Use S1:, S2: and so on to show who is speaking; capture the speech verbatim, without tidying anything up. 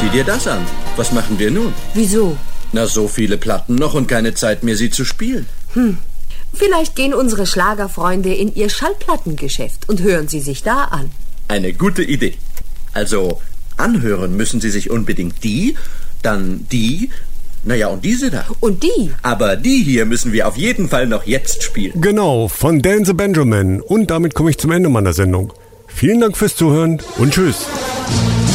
S1: Sieh dir das an. Was machen wir nun?
S2: Wieso?
S1: Na, so viele Platten noch und keine Zeit mehr, sie zu spielen.
S2: Hm. Vielleicht gehen unsere Schlagerfreunde in ihr Schallplattengeschäft und hören sie sich da an.
S1: Eine gute Idee. Also, anhören müssen Sie sich unbedingt die, dann die, naja, und diese da.
S2: Und die?
S1: Aber die hier müssen wir auf jeden Fall noch jetzt spielen.
S3: Genau, von Dan the Benjamin. Und damit komme ich zum Ende meiner Sendung. Vielen Dank fürs Zuhören und tschüss.